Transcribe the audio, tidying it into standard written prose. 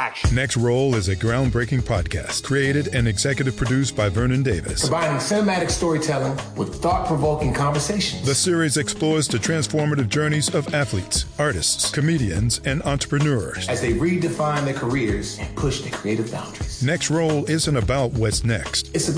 action. Next Roll is a groundbreaking podcast created and executive produced by Vernon Davis. Combining cinematic storytelling with thought-provoking conversations. The series explores the transformative journeys of athletes, artists, comedians, and entrepreneurs as they redefine their careers and push their creative boundaries. Next Roll isn't about what's next. It's about